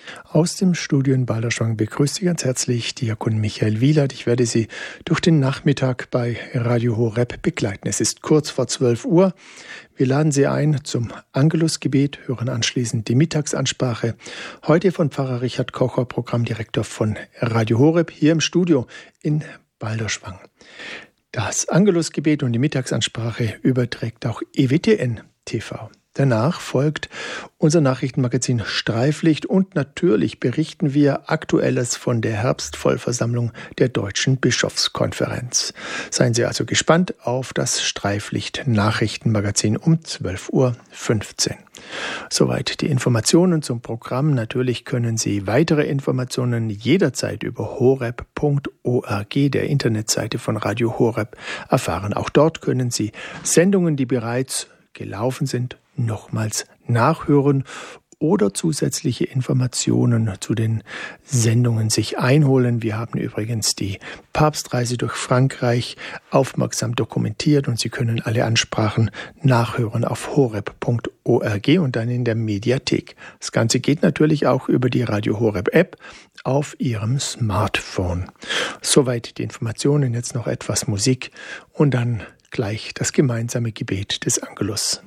Aus dem Studio in Balderschwang begrüßt Sie ganz herzlich Diakon Michael Wielert. Ich werde Sie durch den Nachmittag bei Radio Horeb begleiten. Es ist kurz vor 12 Uhr. Wir laden Sie ein zum Angelusgebet, hören anschließend die Mittagsansprache. Heute von Pfarrer Richard Kocher, Programmdirektor von Radio Horeb, hier im Studio in Balderschwang. Das Angelusgebet und die Mittagsansprache überträgt auch EWTN TV. Danach folgt unser Nachrichtenmagazin Streiflicht und natürlich berichten wir Aktuelles von der Herbstvollversammlung der Deutschen Bischofskonferenz. Seien Sie also gespannt auf das Streiflicht-Nachrichtenmagazin um 12:15 Uhr. Soweit die Informationen zum Programm. Natürlich können Sie weitere Informationen jederzeit über horeb.org, der Internetseite von Radio Horeb, erfahren. Auch dort können Sie Sendungen, die bereits gelaufen sind, nochmals nachhören oder zusätzliche Informationen zu den Sendungen sich einholen. Wir haben übrigens die Papstreise durch Frankreich aufmerksam dokumentiert und Sie können alle Ansprachen nachhören auf horeb.org und dann in der Mediathek. Das Ganze geht natürlich auch über die Radio Horeb App auf Ihrem Smartphone. Soweit die Informationen, jetzt noch etwas Musik und dann gleich das gemeinsame Gebet des Angelus.